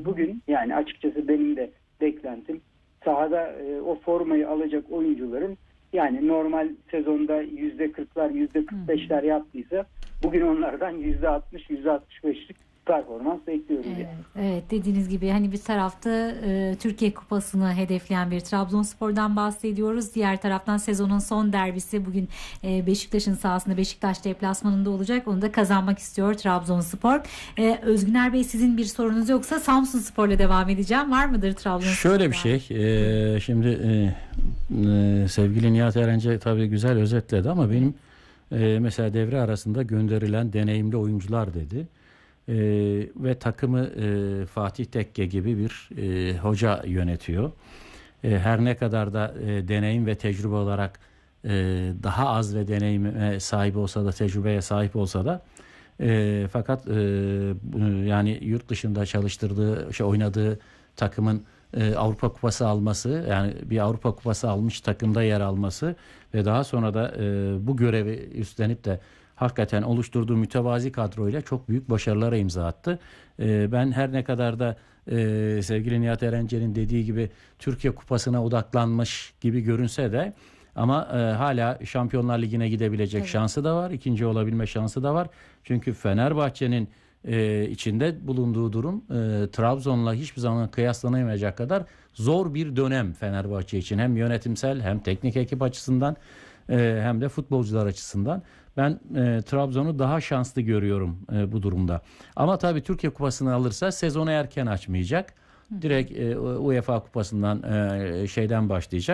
bugün yani açıkçası benim de beklentim sahada o formayı alacak oyuncuların yani normal sezonda %40'lar %45'ler yaptıysa bugün onlardan %60 %65'lik performans bekliyoruz. Evet, Yani. evet, dediğiniz gibi hani bir tarafta Türkiye Kupası'nı hedefleyen bir Trabzonspor'dan bahsediyoruz. Diğer taraftan sezonun son derbisi bugün Beşiktaş'ın sahasında Beşiktaş deplasmanında olacak. Onu da kazanmak istiyor Trabzonspor. Özgüner Bey, sizin bir sorunuz yoksa Samsunspor'la devam edeceğim. Var mıdır Trabzonspor'da? Şöyle bir şey. Şimdi sevgili Nihat Erence tabii güzel özetledi ama benim mesela devre arasında gönderilen deneyimli oyuncular dedi. Ve takımı Fatih Tekke gibi bir hoca yönetiyor. Her ne kadar da deneyim ve tecrübe olarak daha az ve deneyime sahip olsa da tecrübeye sahip olsa da fakat yani yurt dışında çalıştırdığı oynadığı takımın Avrupa Kupası alması, yani bir Avrupa Kupası almış takımda yer alması ve daha sonra da bu görevi üstlenip de hakikaten oluşturduğu mütevazi kadroyla çok büyük başarılara imza attı. Ben her ne kadar da sevgili Nihat Erence'nin dediği gibi Türkiye Kupası'na odaklanmış gibi görünse de ama hala Şampiyonlar Ligi'ne gidebilecek şansı da var. İkinci olabilme şansı da var. Çünkü Fenerbahçe'nin içinde bulunduğu durum Trabzon'la hiçbir zaman kıyaslanamayacak kadar zor bir dönem Fenerbahçe için. Hem yönetimsel hem teknik ekip açısından hem de futbolcular açısından. Ben Trabzon'u daha şanslı görüyorum bu durumda. Ama tabii Türkiye Kupası'nı alırsa sezonu erken açmayacak. Direkt UEFA Kupası'ndan şeyden başlayacak.